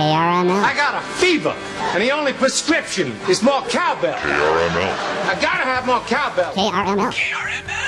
KRML. I got a fever, and the only prescription is more cowbell. KRML. I gotta have more cowbell. KRML. KRML.